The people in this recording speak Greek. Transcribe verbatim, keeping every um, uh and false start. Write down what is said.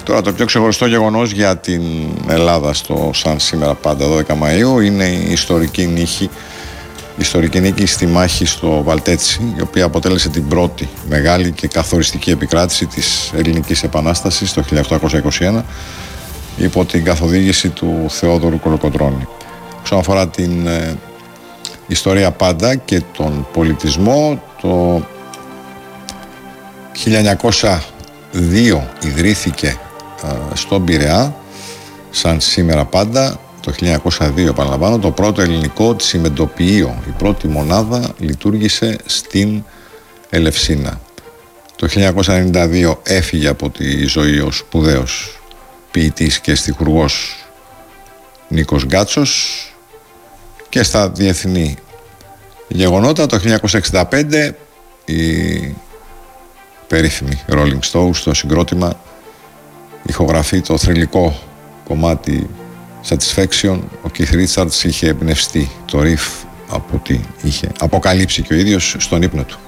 Τώρα το πιο ξεχωριστό γεγονός για την Ελλάδα στο σαν σήμερα πάντα δώδεκα Μαΐου είναι η ιστορική νίκη, η ιστορική νίκη στη μάχη στο Βαλτέτσι, η οποία αποτέλεσε την πρώτη μεγάλη και καθοριστική επικράτηση της Ελληνικής Επανάστασης το χίλια οκτακόσια είκοσι ένα υπό την καθοδήγηση του Θεόδωρου Κολοκοτρώνη. Όσον αφορά την ε, ιστορία πάντα και τον πολιτισμό, το χίλια εννιακόσια δύο ιδρύθηκε ε, στον Πειραιά σαν σήμερα πάντα, το χίλια εννιακόσια δύο επαναλαμβάνω, το πρώτο ελληνικό τσιμεντοποιείο. Η πρώτη μονάδα λειτουργήσε στην Ελευσίνα. Το χίλια εννιακόσια ενενήντα δύο έφυγε από τη ζωή ο σπουδαίος ποιητής και στιχουργός Νίκος Γκάτσος. Και στα διεθνή γεγονότα, το χίλια εννιακόσια εξήντα πέντε η περίφημη Rolling Stones στο συγκρότημα ηχογραφεί το θρυλικό κομμάτι Satisfaction. Ο Keith Richards είχε εμπνευστεί το riff από ό,τι είχε αποκαλύψει και ο ίδιος στον ύπνο του.